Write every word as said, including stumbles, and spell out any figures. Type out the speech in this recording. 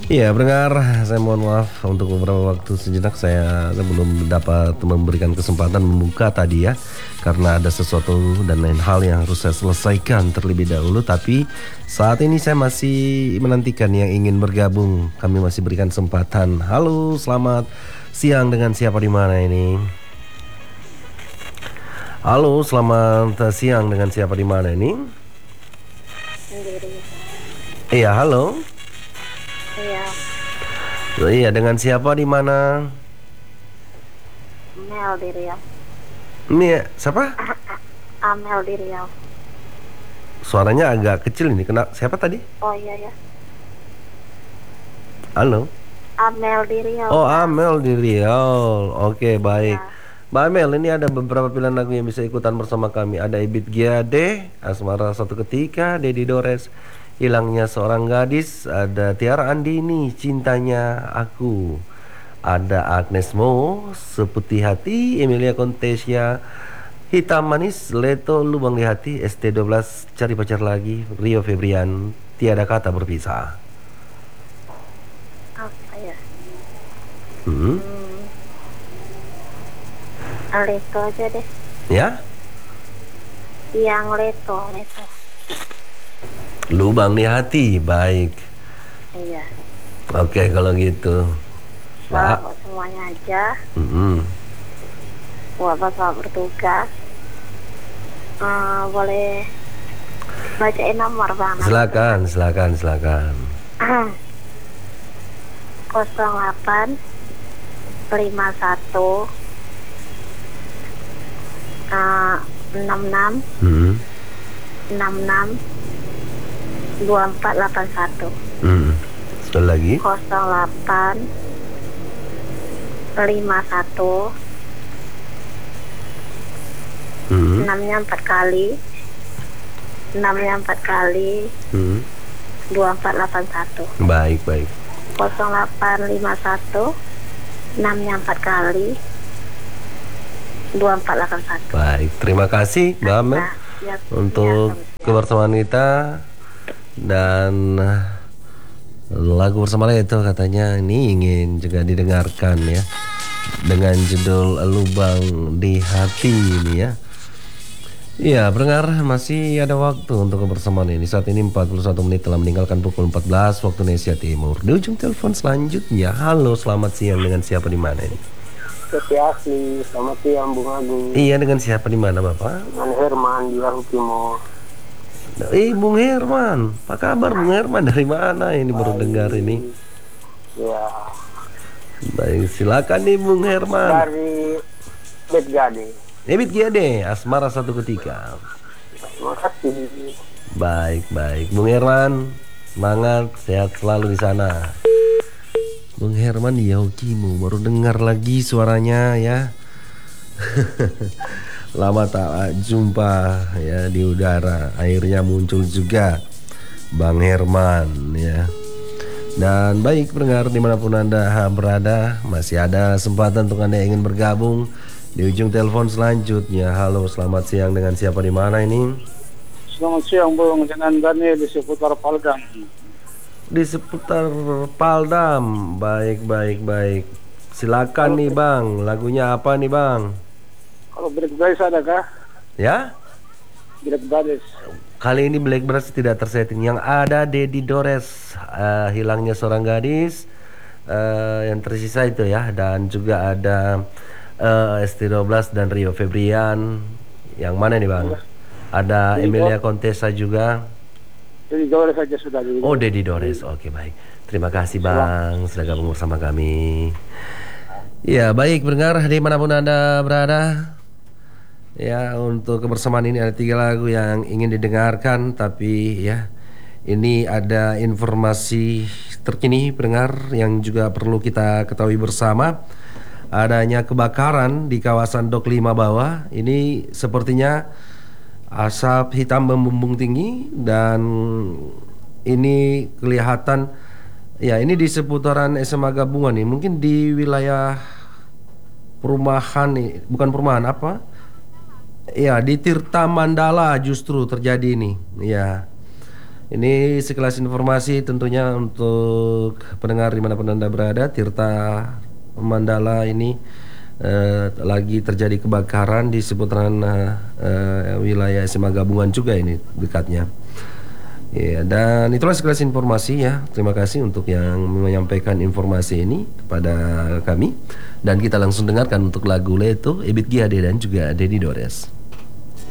Iya, pendengar, saya mohon maaf untuk beberapa waktu sejenak saya belum dapat memberikan kesempatan membuka tadi ya, karena ada sesuatu dan lain hal yang harus saya selesaikan terlebih dahulu. Tapi saat ini saya masih menantikan yang ingin bergabung. Kami masih berikan kesempatan. Halo, selamat siang, dengan siapa di mana ini? Halo, selamat siang, dengan siapa di mana ini? Sendiri. Iya, halo. Iya, Oh, iya, dengan siapa di mana? Mel di Riau. Ini ya, siapa? Amel di Riau. Suaranya agak kecil ini. Kena siapa tadi? Oh iya ya. Halo. Amel di Riau. Oh, Amel di Riau. Oke, baik. Ya. Mbak Amel, ini ada beberapa pilihan lagu yang bisa ikutan bersama kami. Ada Ebit G A D, Asmara Satu Ketika, Dedi Dores, Hilangnya Seorang Gadis, ada Tiara Andini, Cintanya Aku, ada Agnes Mo, Seputih Hati, Emilia Contesia, Hitam Manis, Leto, Lubang di Hati, S T dua belas, Cari Pacar Lagi, Rio Febrian, Tiada Kata Berpisah. Apa ya? Hmm. Hmm. Leto aja deh. Ya? Yang Leto, Leto. Lubang di Hati, baik. Iya. Oke, kalau gitu. Pak. Bapak semuanya aja. Mm-hmm. Buat bapak bertugas. Uh, boleh bacain nomor bang? Silakan, silakan, silakan. Kosong delapan lima satu enam enam Hmm. enam enam dua empat delapan satu. Hmm. Sekali lagi. Kosong delapan lima satu Hmm. enamnya empat kali, enamnya empat kali, Hmm. dua empat delapan satu. Baik, baik. Kosong delapan lima satu enamnya empat kali, dua empat delapan satu. Baik, terima kasih Mbak Amel Nah, ya, untuk ya, kebersamaan kita. Dan lagu bersama itu katanya ini ingin juga didengarkan ya, dengan judul Lubang di Hati ini ya. Iya, pendengar, masih ada waktu untuk kebersamaan ini. Saat ini empat puluh satu menit telah meninggalkan pukul empat belas waktu Indonesia Timur. Di ujung telepon selanjutnya. Halo, selamat siang, dengan siapa di mana ini? Seperti asli, selamat siang Bung Agung. Iya, dengan siapa di mana Bapak? Dengan Herman di Lahu Timur. Eh, Bung Herman, apa kabar Bung Herman? Dari mana ini? Baru dengar ini. Ya. Baik, silakan nih Bung Herman. Dari Bedgade. Ebit G A D, Asmara Satu Ketika. Terima kasih. Baik, baik. Bung Herman, semangat, sehat selalu di sana. Bung Herman di Yaokimu, baru dengar lagi suaranya ya. Lama tak jumpa ya di udara, akhirnya muncul juga Bang Herman ya. Dan baik pendengar dimanapun Anda berada, masih ada kesempatan untuk Anda yang ingin bergabung di ujung telepon selanjutnya. Halo, selamat siang, dengan siapa di mana ini? Selamat siang Bung, dengan Daniel di seputar Paldam. Di seputar Paldam. Baik, baik, baik. Silakan nih Bang, lagunya apa nih Bang? Kalau Black Brothers ada kah? Ya? Black Brothers. Kali ini Black Brothers tidak tersetting. Yang ada Dedi Dores, uh, Hilangnya Seorang Gadis, uh, yang tersisa itu ya. Dan juga ada uh, S T dua belas dan Rio Febrian. Yang mana nih Bang? Ada Emilia Contessa juga. Dedi Dores saja sudah. Oh, Dedi Dores. Oke, baik. Terima kasih Bang sudah gabung bersama kami. Ya, baik pendengar dimanapun Anda berada. Ya, untuk kebersamaan ini ada tiga lagu yang ingin didengarkan. Tapi ya, ini ada informasi terkini pendengar yang juga perlu kita ketahui bersama. Adanya kebakaran di kawasan Dok lima Bawah. Ini sepertinya asap hitam membumbung tinggi. Dan ini kelihatan, ya ini di seputaran S M A Gabungan nih. Mungkin di wilayah perumahan nih, bukan perumahan apa? Ya, di Tirta Mandala justru terjadi ini. Ya. Ini sekelas informasi tentunya untuk pendengar dimanapun Anda berada. Tirta Mandala ini eh, lagi terjadi kebakaran di seputaran eh, eh, wilayah S M A Gabungan juga ini dekatnya. Ya, dan itulah sekelas informasi ya. Terima kasih untuk yang menyampaikan informasi ini kepada kami. Dan kita langsung dengarkan untuk lagu Leto, Ebit G Ade dan juga Dedi Dores.